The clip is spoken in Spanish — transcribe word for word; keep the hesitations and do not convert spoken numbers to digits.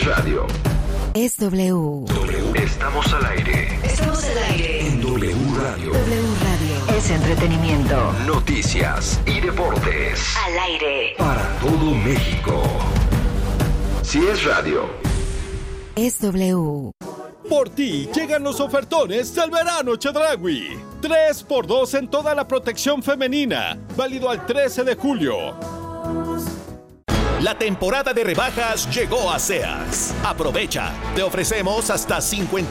es radio. Es W. W. Estamos al aire. Estamos al aire. En W Radio. W Radio. Es entretenimiento. Noticias y deportes. Al aire. Para todo México. Si es radio. Es W. Por ti llegan los ofertones del verano Chedraui. tres por dos en toda la protección femenina. Válido al trece de julio. La temporada de rebajas llegó a Sears. Aprovecha. Te ofrecemos hasta cincuenta